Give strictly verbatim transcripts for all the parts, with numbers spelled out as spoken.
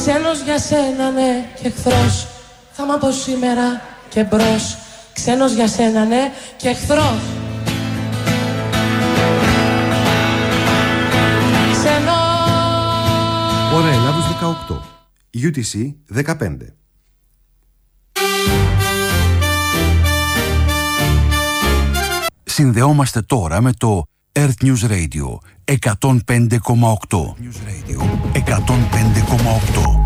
Ξένος για σένα ναι και εχθρός, θα μ' από σήμερα και μπρος. Ξένος για σένα ναι και εχθρός. Ώρα Ελλάδος δεκαοκτώ, γιου τι σι δεκαπέντε. Συνδεόμαστε τώρα με το Earth News Radio εκατόν πέντε κόμμα οκτώ. εκατόν πέντε κόμμα οκτώ.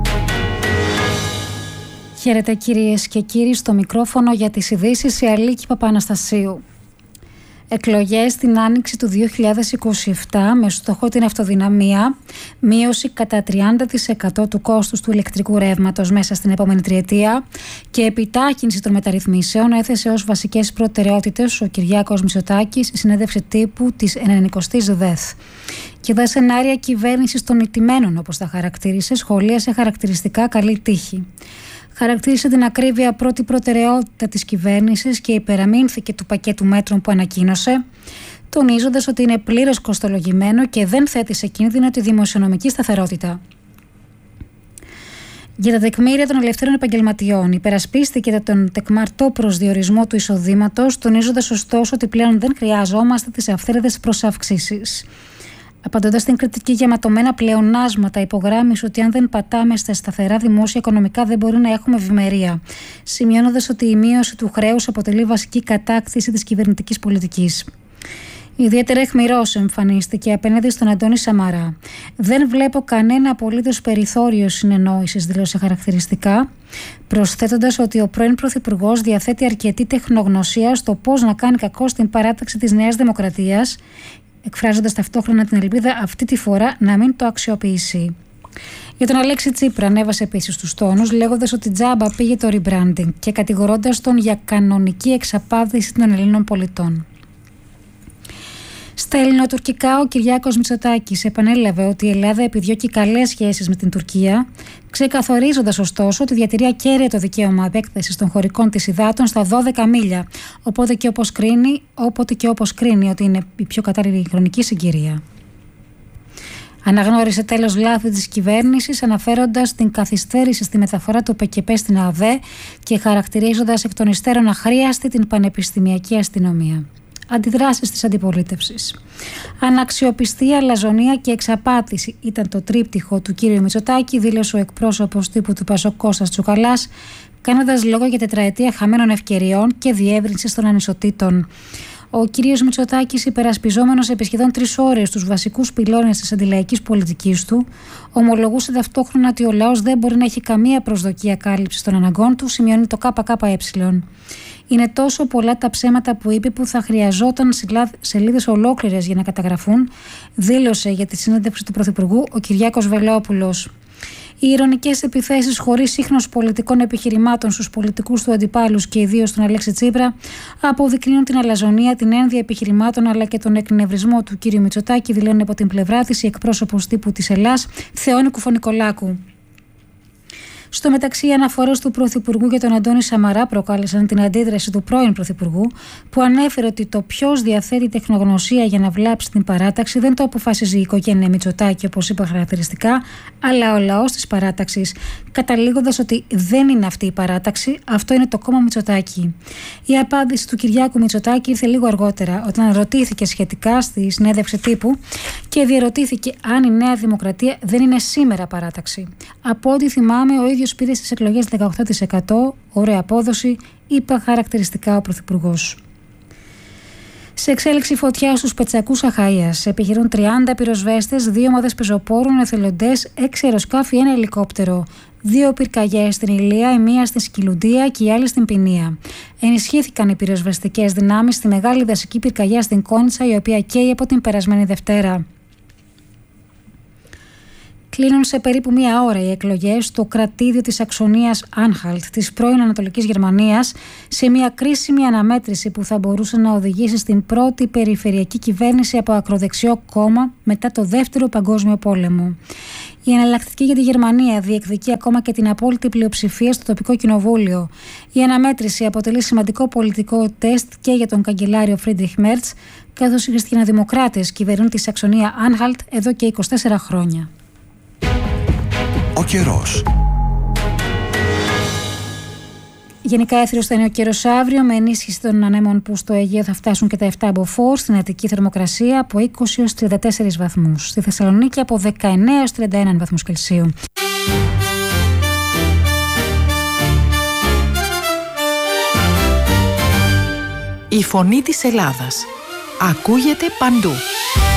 Χαίρετε κυρίες και κύριοι, στο μικρόφωνο για τις ειδήσεις η Αλίκη Παπαναστασίου. Εκλογές την άνοιξη του δύο χιλιάδες είκοσι επτά με στόχο την αυτοδυναμία, μείωση κατά τριάντα τοις εκατό του κόστους του ηλεκτρικού ρεύματος μέσα στην επόμενη τριετία και επιτάχυνση των μεταρρυθμίσεων έθεσε ως βασικές προτεραιότητες ο Κυριάκος Μητσοτάκης στη συνέντευξη τύπου της ενενηκοστής ΔΕΘ. Και δα σενάρια κυβέρνησης των ηττημένων, όπως τα χαρακτήρισε, σχολίασε χαρακτηριστικά καλή τύχη. Χαρακτήρισε την ακρίβεια πρώτη προτεραιότητα της κυβέρνησης και υπεραμείνθηκε του πακέτου μέτρων που ανακοίνωσε, τονίζοντας ότι είναι πλήρως κοστολογημένο και δεν θέτει σε κίνδυνο τη δημοσιονομική σταθερότητα. Για τα τεκμήρια των ελευθέρων επαγγελματιών, υπερασπίστηκε τον τεκμαρτό προσδιορισμό του εισοδήματος, τονίζοντας ωστόσο ότι πλέον δεν χρειαζόμαστε τις αυθαίρετες προσαυξήσεις. Απαντώντας στην κριτική για ματωμένα πλεονάσματα, υπογράμμισε ότι αν δεν πατάμε στα σταθερά δημόσια οικονομικά δεν μπορεί να έχουμε ευημερία, σημειώνοντας ότι η μείωση του χρέους αποτελεί βασική κατάκτηση της κυβερνητικής πολιτικής. Ιδιαίτερα αιχμηρός εμφανίστηκε απέναντι στον Αντώνη Σαμαρά. Δεν βλέπω κανένα απολύτως περιθώριο συνεννόησης, δήλωσε χαρακτηριστικά, προσθέτοντας ότι ο πρώην Πρωθυπουργός διαθέτει αρκετή τεχνογνωσία στο πώς να κάνει κακό στην παράταξη της Νέας Δημοκρατίας, εκφράζοντας ταυτόχρονα την ελπίδα αυτή τη φορά να μην το αξιοποιήσει. Για τον Αλέξη Τσίπρα ανέβασε επίσης τους τόνους, λέγοντας ότι τζάμπα πήγε το rebranding και κατηγορώντας τον για κανονική εξαπάτηση των Ελλήνων πολιτών. Στα ελληνοτουρκικά, ο Κυριάκος Μητσοτάκης επανέλαβε ότι η Ελλάδα επιδιώκει καλές σχέσεις με την Τουρκία, ξεκαθορίζοντας ωστόσο ότι διατηρεί ακέραια το δικαίωμα επέκτασης των χωρικών της υδάτων στα δώδεκα μίλια, οπότε και όπως κρίνει, όποτε και όπως κρίνει ότι είναι η πιο κατάλληλη χρονική συγκυρία. Αναγνώρισε τέλος λάθη της κυβέρνησης, αναφέροντας την καθυστέρηση στη μεταφορά του ΠΚΠ στην ΑΔΕ και χαρακτηρίζοντας εκ των υστέρων αχρίαστη την πανεπιστημιακή αστυνομία. Αντιδράσεις της αντιπολίτευσης. Αναξιοπιστία, αλαζονία και εξαπάτηση ήταν το τρίπτυχο του κ. Μητσοτάκη, δήλωσε ο εκπρόσωπος τύπου του ΠΑΣΟΚ Κώστας Τσουκαλάς, κάνοντας λόγο για τετραετία χαμένων ευκαιριών και διεύρυνσης των ανισοτήτων. Ο κ. Μητσοτάκης, υπερασπιζόμενος επί σχεδόν τρεις ώρες τους βασικούς πυλώνες της αντιλαϊκής πολιτικής του, ομολογούσε ταυτόχρονα ότι ο λαός δεν μπορεί να έχει καμία προσδοκία κάλυψης των αναγκών του, σημειώνει το ΚΚΕ. Είναι τόσο πολλά τα ψέματα που είπε που θα χρειαζόταν σελίδες ολόκληρες για να καταγραφούν, δήλωσε για τη συνέντευξη του Πρωθυπουργού ο Κυριάκος Βελόπουλος. Οι ειρωνικές επιθέσεις χωρίς σύγχρονος πολιτικών επιχειρημάτων στους πολιτικούς του αντιπάλους και ιδίως τον Αλέξη Τσίπρα αποδεικνύουν την αλαζονία, την ένδια επιχειρημάτων αλλά και τον εκνευρισμό του κ. Μητσοτάκη, δηλώνει από την πλευρά της η εκπρόσωπος τύπου της Ελλάς, Θεόνη Κουφωνικολάκου. Στο μεταξύ, οι αναφορές του Πρωθυπουργού για τον Αντώνη Σαμαρά προκάλεσαν την αντίδραση του πρώην Πρωθυπουργού, που ανέφερε ότι το ποιος διαθέτει τεχνογνωσία για να βλάψει την παράταξη δεν το αποφασίζει η οικογένεια Μητσοτάκη, όπως είπα χαρακτηριστικά, αλλά ο λαός της παράταξης, καταλήγοντας ότι δεν είναι αυτή η παράταξη, αυτό είναι το κόμμα Μητσοτάκη. Η απάντηση του Κυριάκου Μητσοτάκη ήρθε λίγο αργότερα, όταν ρωτήθηκε σχετικά στη συνέντευξη τύπου και διερωτήθηκε αν η Νέα Δημοκρατία δεν είναι σήμερα παράταξη. Από ό,τι θυμάμαι, ο ίδιος πήρε στις εκλογές δεκαοκτώ τοις εκατό, ωραία απόδοση, είπα χαρακτηριστικά ο Πρωθυπουργός. Σε εξέλιξη φωτιά στους Πετσακούς Αχαΐας επιχειρούν τριάντα πυροσβέστες, δύο ομάδες πεζοπόρων, εθελοντές, έξι αεροσκάφη, ένα ελικόπτερο. Δύο πυρκαγιές στην Ηλία, η μία στη Σκυλουντία και η άλλη στην Ποινία. Ενισχύθηκαν οι πυροσβεστικές δυνάμεις στη μεγάλη δασική πυρκαγιά στην Κόνιτσα, η οποία καίει από την περασμένη Δευτέρα. Κλείνουν σε περίπου μία ώρα οι εκλογές στο κρατήδιο της Αξονίας Άνχαλτ της πρώην Ανατολικής Γερμανίας, σε μια κρίσιμη αναμέτρηση που θα μπορούσε να οδηγήσει στην πρώτη περιφερειακή κυβέρνηση από ακροδεξιό κόμμα μετά το Δεύτερο Παγκόσμιο Πόλεμο. Η εναλλακτική για τη Γερμανία διεκδικεί ακόμα και την απόλυτη πλειοψηφία στο τοπικό κοινοβούλιο. Η αναμέτρηση αποτελεί σημαντικό πολιτικό τεστ και για τον καγκελάριο Φρίντριχ Μέρτς, καθώς οι χριστιανοδημοκράτες κυβερνούν τη Σαξονία Άνχαλτ εδώ και είκοσι τέσσερα χρόνια. Ο καιρός. Γενικά έθριος θα είναι ο καιρός αύριο, με ενίσχυση των ανέμων που στο Αιγαίο θα φτάσουν και τα επτά μποφόρ, στην Αττική θερμοκρασία από είκοσι έως τριάντα τέσσερις βαθμούς, στη Θεσσαλονίκη από δεκαεννέα έως τριάντα ένα βαθμούς Κελσίου. Η φωνή της Ελλάδας ακούγεται παντού.